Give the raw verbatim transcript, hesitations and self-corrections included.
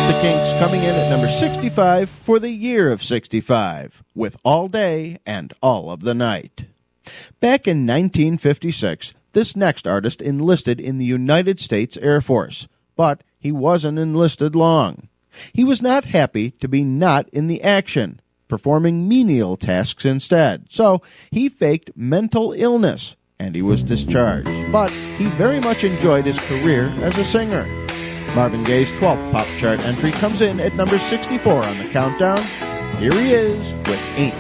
The Kinks coming in at number sixty-five for the year of sixty-five, with All Day and All of the Night. Back in nineteen fifty-six, this next artist enlisted in the United States Air Force, but he wasn't enlisted long. He was not happy to be not in the action, performing menial tasks instead, so he faked mental illness, and he was discharged. But he very much enjoyed his career as a singer. Marvin Gaye's twelfth pop chart entry comes in at number sixty-four on the countdown. Here he is with Ain't